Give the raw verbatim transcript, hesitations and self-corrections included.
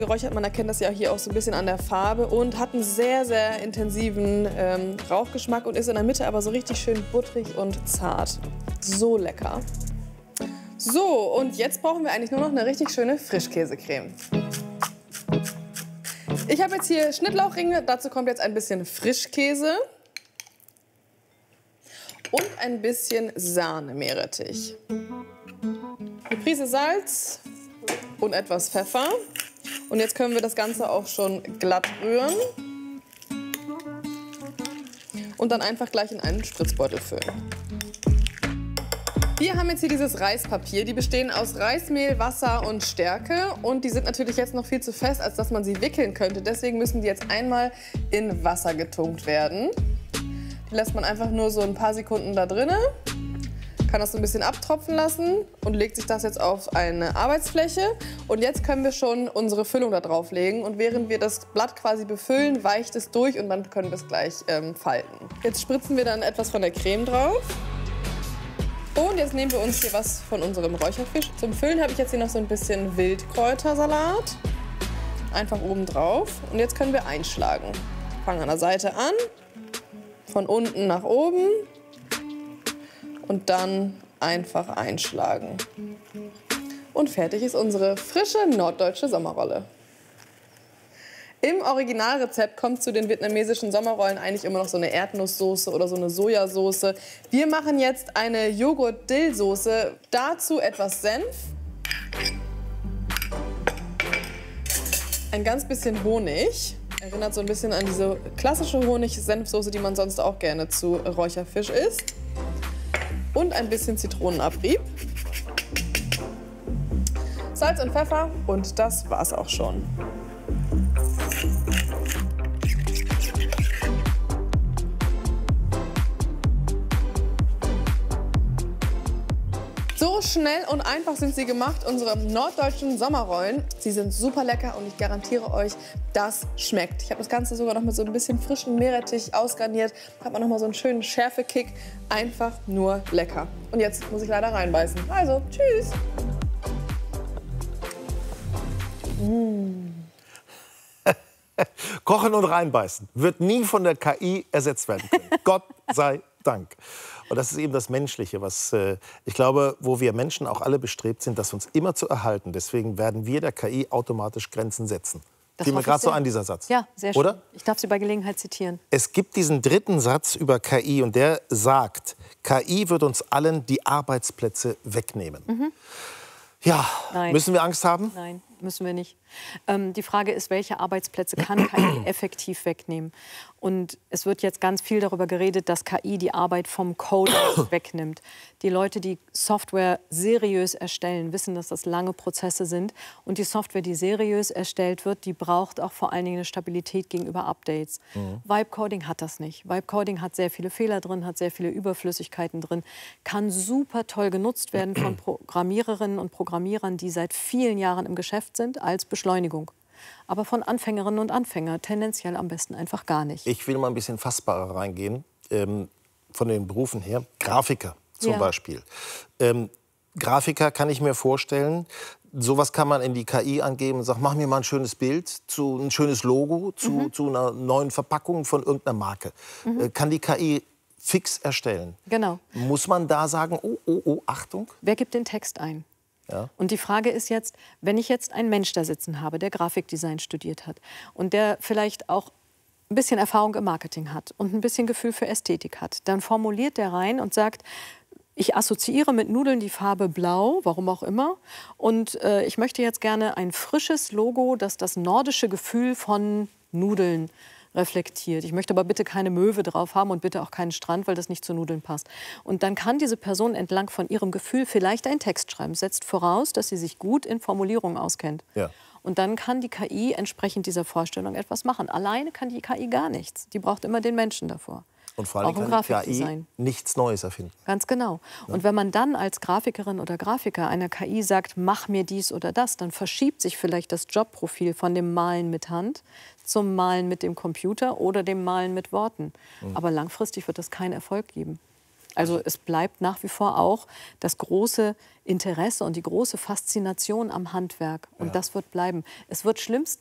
Geräuchert, man erkennt das ja hier auch so ein bisschen an der Farbe und hat einen sehr, sehr intensiven ähm, Rauchgeschmack und ist in der Mitte aber so richtig schön butterig und zart. So lecker. So, und jetzt brauchen wir eigentlich nur noch eine richtig schöne Frischkäsecreme. Ich habe jetzt hier Schnittlauchringe, dazu kommt jetzt ein bisschen Frischkäse und ein bisschen Sahne-Meerrettich. Eine Prise Salz und etwas Pfeffer. Und jetzt können wir das Ganze auch schon glatt rühren und dann einfach gleich in einen Spritzbeutel füllen. Wir haben jetzt hier dieses Reispapier. Die bestehen aus Reismehl, Wasser und Stärke. Und die sind natürlich jetzt noch viel zu fest, als dass man sie wickeln könnte. Deswegen müssen die jetzt einmal in Wasser getunkt werden. Die lässt man einfach nur so ein paar Sekunden da drinnen. Kann das so ein bisschen abtropfen lassen und legt sich das jetzt auf eine Arbeitsfläche. Und jetzt können wir schon unsere Füllung da drauf legen. Und während wir das Blatt quasi befüllen, weicht es durch und dann können wir es gleich ähm, falten. Jetzt spritzen wir dann etwas von der Creme drauf. Und jetzt nehmen wir uns hier was von unserem Räucherfisch. Zum Füllen habe ich jetzt hier noch so ein bisschen Wildkräutersalat. Einfach oben drauf. Und jetzt können wir einschlagen. Fangen an der Seite an, von unten nach oben. Und dann einfach einschlagen. Und fertig ist unsere frische norddeutsche Sommerrolle. Im Originalrezept kommt zu den vietnamesischen Sommerrollen eigentlich immer noch so eine Erdnusssoße oder so eine Sojasauce. Wir machen jetzt eine Joghurt-Dill-Soße. Dazu etwas Senf. Ein ganz bisschen Honig. Erinnert so ein bisschen an diese klassische Honig-Senfsoße, die man sonst auch gerne zu Räucherfisch isst. Und ein bisschen Zitronenabrieb. Salz und Pfeffer und das war's auch schon. So schnell und einfach sind sie gemacht, unsere norddeutschen Sommerrollen. Sie sind super lecker und ich garantiere euch, das schmeckt. Ich habe das Ganze sogar noch mit so ein bisschen frischen Meerrettich ausgarniert. Hat man noch mal so einen schönen Schärfekick. Einfach nur lecker. Und jetzt muss ich leider reinbeißen. Also, tschüss. Mm. Kochen und reinbeißen wird nie von der K I ersetzt werden können. Gott sei Dank. Und das ist eben das Menschliche, was äh, ich glaube, wo wir Menschen auch alle bestrebt sind, das uns immer zu erhalten. Deswegen werden wir der K I automatisch Grenzen setzen. Das Fiel mir gerade so an, dieser Satz. Ja, sehr schön. Oder? Ich darf Sie bei Gelegenheit zitieren. Es gibt diesen dritten Satz über K I und der sagt, K I wird uns allen die Arbeitsplätze wegnehmen. Mhm. Ja, Nein. Müssen wir Angst haben? Nein, müssen wir nicht. Ähm, die Frage ist, welche Arbeitsplätze kann K I effektiv wegnehmen? Und es wird jetzt ganz viel darüber geredet, dass K I die Arbeit vom Coder wegnimmt. Die Leute, die Software seriös erstellen, wissen, dass das lange Prozesse sind. Und die Software, die seriös erstellt wird, die braucht auch vor allen Dingen eine Stabilität gegenüber Updates. Mhm. Vibe-Coding hat das nicht. Vibe-Coding hat sehr viele Fehler drin, hat sehr viele Überflüssigkeiten drin, kann super toll genutzt werden von Programmiererinnen und Programmierern, die seit vielen Jahren im Geschäft sind, als Beschleunigung. Aber von Anfängerinnen und Anfängern tendenziell am besten einfach gar nicht. Ich will mal ein bisschen fassbarer reingehen, ähm, von den Berufen her. Grafiker zum Ja. Beispiel. Ähm, Grafiker kann ich mir vorstellen, sowas kann man in die K I angeben und sagt, mach mir mal ein schönes Bild, zu, ein schönes Logo zu, mhm. zu einer neuen Verpackung von irgendeiner Marke. Mhm. Äh, kann die K I fix erstellen. Genau. Muss man da sagen, oh, oh, oh, Achtung? Wer gibt den Text ein? Ja. Und die Frage ist jetzt, wenn ich jetzt einen Mensch da sitzen habe, der Grafikdesign studiert hat und der vielleicht auch ein bisschen Erfahrung im Marketing hat und ein bisschen Gefühl für Ästhetik hat, dann formuliert der rein und sagt, ich assoziiere mit Nudeln die Farbe Blau, warum auch immer, und äh, ich möchte jetzt gerne ein frisches Logo, das das nordische Gefühl von Nudeln reflektiert. Ich möchte aber bitte keine Möwe drauf haben und bitte auch keinen Strand, weil das nicht zu Nudeln passt. Und dann kann diese Person entlang von ihrem Gefühl vielleicht einen Text schreiben. Setzt voraus, dass sie sich gut in Formulierungen auskennt. Ja. Und dann kann die K I entsprechend dieser Vorstellung etwas machen. Alleine kann die K I gar nichts. Die braucht immer den Menschen davor. Und vor allem kann die K I nichts Neues erfinden. Ganz genau. Ja. Und wenn man dann als Grafikerin oder Grafiker einer K I sagt, mach mir dies oder das, dann verschiebt sich vielleicht das Jobprofil von dem Malen mit Hand zum Malen mit dem Computer oder dem Malen mit Worten. Mhm. Aber langfristig wird das keinen Erfolg geben. Also es bleibt nach wie vor auch das große Interesse und die große Faszination am Handwerk. Und ja. das wird bleiben. Es wird schlimmsten